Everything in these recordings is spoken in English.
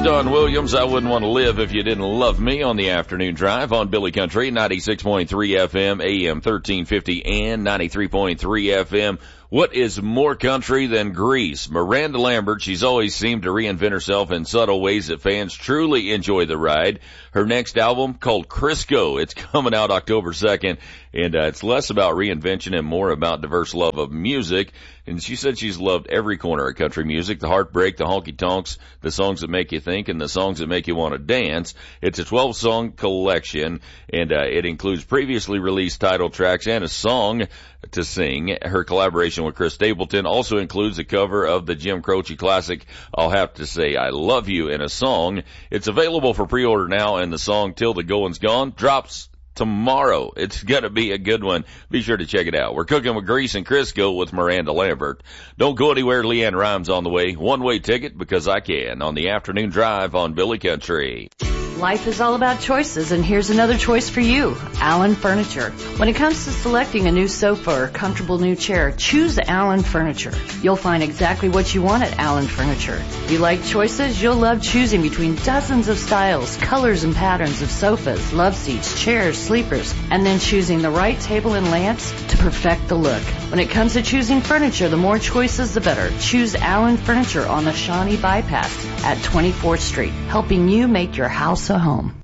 Don Williams, I wouldn't want to live if you didn't love me on the afternoon drive on Billy Country, 96.3 FM, AM 1350 and 93.3 FM. What is more country than Grease? Miranda Lambert, she's always seemed to reinvent herself in subtle ways that fans truly enjoy the ride. Her next album, called Crisco, it's coming out October 2nd, and it's less about reinvention and more about diverse love of music. And she said she's loved every corner of country music, the heartbreak, the honky-tonks, the songs that make you think, and the songs that make you want to dance. It's a 12-song collection, and it includes previously released title tracks and a song to sing. Her collaboration with Chris Stapleton also includes a cover of the Jim Croce classic, I'll Have to Say I Love You, in a song. It's available for pre-order now, and the song Till the Going's Gone drops tomorrow. It's gonna be a good one. Be sure to check it out. We're cooking with Grease and Crisco with Miranda Lambert. Don't go anywhere. Leanne Rhymes on the way. One-way ticket because I can on the afternoon drive on Billy Country. Life is all about choices, and here's another choice for you, Allen Furniture. When it comes to selecting a new sofa or comfortable new chair, choose Allen Furniture. You'll find exactly what you want at Allen Furniture. If you like choices, you'll love choosing between dozens of styles, colors, and patterns of sofas, love seats, chairs, sleepers, and then choosing the right table and lamps to perfect the look. When it comes to choosing furniture, the more choices, the better. Choose Allen Furniture on the Shawnee Bypass at 24th Street, helping you make your house a home.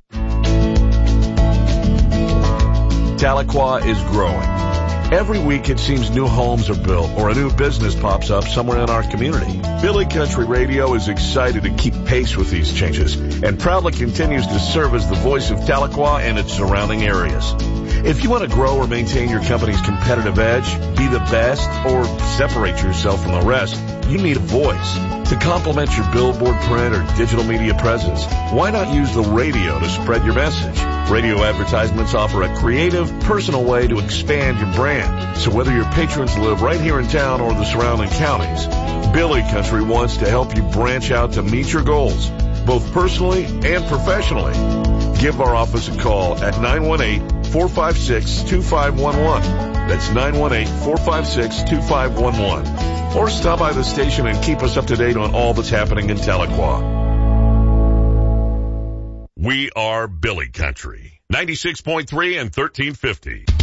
Tahlequah is growing. Every week it seems new homes are built or a new business pops up somewhere in our community. Billy Country Radio is excited to keep pace with these changes and proudly continues to serve as the voice of Tahlequah and its surrounding areas. If you want to grow or maintain your company's competitive edge, be the best, or separate yourself from the rest, you need a voice. To complement your billboard, print, or digital media presence, why not use the radio to spread your message? Radio advertisements offer a creative, personal way to expand your brand. So whether your patrons live right here in town or the surrounding counties, Billy Country wants to help you branch out to meet your goals, both personally and professionally. Give our office a call at 918-456-2511. That's 918-456-2511. Or stop by the station and keep us up to date on all that's happening in Tahlequah. We are Billy Country, 96.3 and 1350.